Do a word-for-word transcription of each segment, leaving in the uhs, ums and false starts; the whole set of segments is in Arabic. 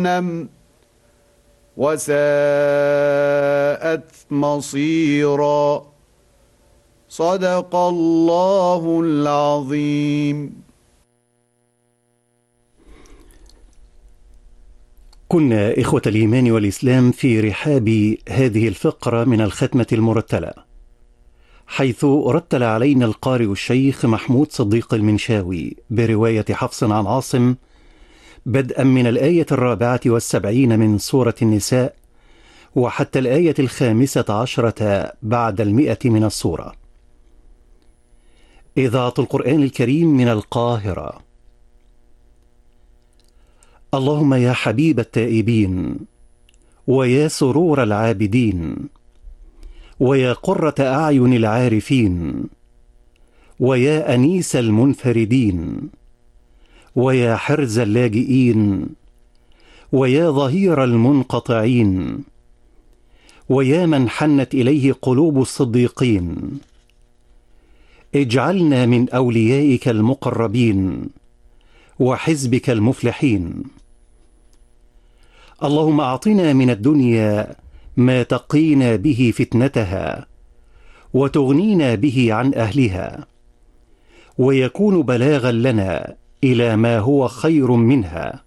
جهنم وساءت مصيرا. صدق الله العظيم. كنا إخوة الإيمان والإسلام في رحاب هذه الفقرة من الختمة المرتلة، حيث رتل علينا القارئ الشيخ محمود صديق المنشاوي برواية حفص عن عاصم بدءا من الآية الرابعة والسبعين من سورة النساء وحتى الآية الخامسة عشرة بعد المئة من السورة. إذاعة القرآن الكريم من القاهرة. اللهم يا حبيب التائبين، ويا سرور العابدين، ويا قرة أعين العارفين، ويا أنيس المنفردين، ويا حرز اللاجئين، ويا ظهير المنقطعين، ويا من حنت إليه قلوب الصديقين، اجعلنا من أوليائك المقربين وحزبك المفلحين. اللهم أعطنا من الدنيا ما تقينا به فتنتها وتغنينا به عن أهلها، ويكون بلاغا لنا إلى ما هو خير منها.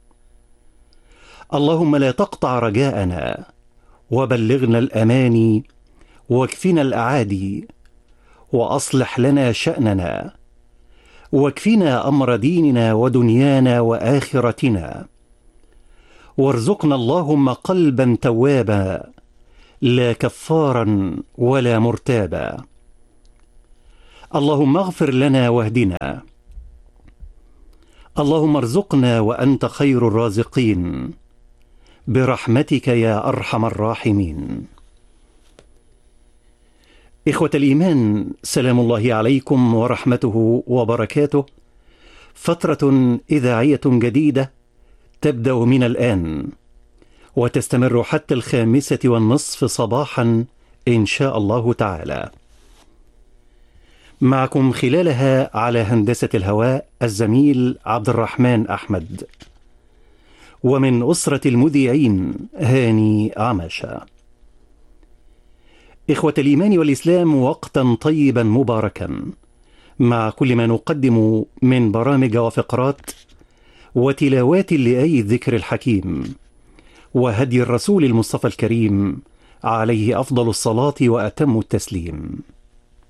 اللهم لا تقطع رجاءنا، وبلغنا الأماني، واكفنا الأعادي، وأصلح لنا شأننا، واكفنا أمر ديننا ودنيانا وآخرتنا، وارزقنا اللهم قلبا توابا لا كفارا ولا مرتابا. اللهم اغفر لنا واهدنا. اللهم ارزقنا وأنت خير الرازقين برحمتك يا أرحم الراحمين. إخوة الإيمان، سلام الله عليكم ورحمته وبركاته. فترة إذاعية جديدة تبدأ من الآن وتستمر حتى الخامسة والنصف صباحا إن شاء الله تعالى. معكم خلالها على هندسة الهواء الزميل عبد الرحمن أحمد، ومن أسرة المذيعين هاني عماشة. إخوة الإيمان والإسلام، وقتا طيبا مباركا مع كل ما نقدم من برامج وفقرات وتلاوات لآي الذكر الحكيم وهدي الرسول المصطفى الكريم عليه أفضل الصلاة وأتم التسليم.